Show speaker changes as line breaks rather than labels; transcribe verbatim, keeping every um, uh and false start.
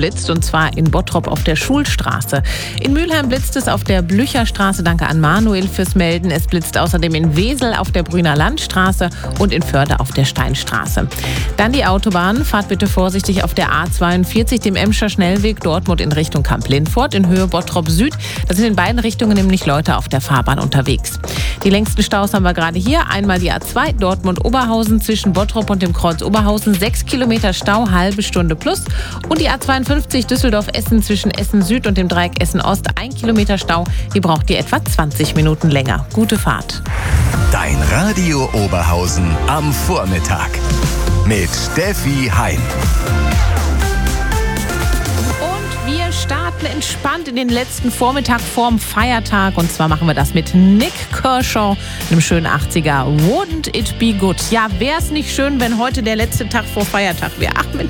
geblitzt, und zwar in Bottrop auf der Schulstraße. In Mülheim blitzt es auf der Blücherstraße. Danke an Manuel fürs Melden. Es blitzt außerdem in Wesel auf der Brüner Landstraße und in Förde auf der Steinstraße. Dann die Autobahn. Fahrt bitte vorsichtig auf der A zweiundvierzig, dem Emscher Schnellweg, Dortmund in Richtung Kamp-Lindfort, in Höhe Bottrop Süd. Da sind in beiden Richtungen nämlich Leute auf der Fahrbahn unterwegs. Die längsten Staus haben wir gerade hier. Einmal die A zwei, Dortmund-Oberhausen zwischen Bottrop und dem Kreuz Oberhausen. Sechs Kilometer Stau, halbe Stunde plus. Und die A zweiundfünfzig, Düsseldorf-Essen zwischen Essen Süd und dem Dreieck Essen Ost. Ein Kilometer Stau. Hier braucht ihr etwa zwanzig Minuten länger. Gute Fahrt.
Dein Radio Oberhausen am Vormittag mit Steffi Heim.
Wir starten entspannt in den letzten Vormittag vorm Feiertag. Und zwar machen wir das mit Nick Kershaw, einem schönen achtziger. Wouldn't it be good? Ja, wäre es nicht schön, wenn heute der letzte Tag vor Feiertag wäre? Ach Mensch,